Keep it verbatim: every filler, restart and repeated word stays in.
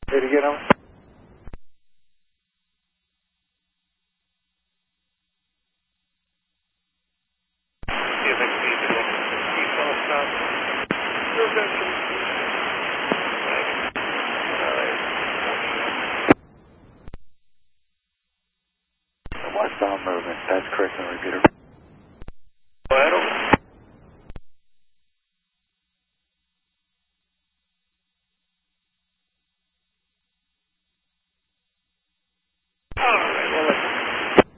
Say it again, over. Westbound movement, that's correct on the repeater. Well,